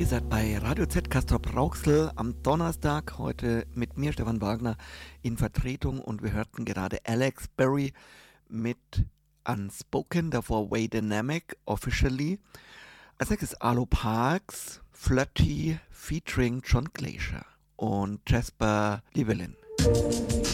Ihr seid bei Radio Z Castrop Rauxel am Donnerstag, heute mit mir, Stefan Wagner, in Vertretung, und wir hörten gerade Alex Berry mit Unspoken, davor Way Dynamic, Officially. Als nächstes Arlo Parks, Flirty, featuring John Glacier und Jasper Llewellyn.